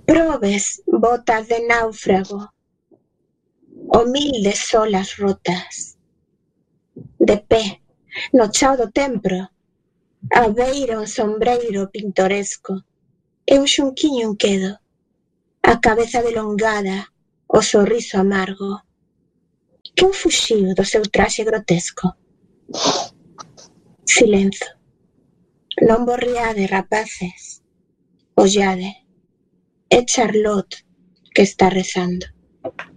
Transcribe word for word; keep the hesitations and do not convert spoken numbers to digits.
Probes botas de náufrago, humildes solas rotas, de pé no chao do templo, a beira un sombreiro pintoresco e un xunquiño en quedo, a cabeza delongada, o sorriso amargo. Quen fuxiu do seu traxe grotesco? Silenzo. Non vos riade, rapaces. Ollade. É Charlotte que está rezando.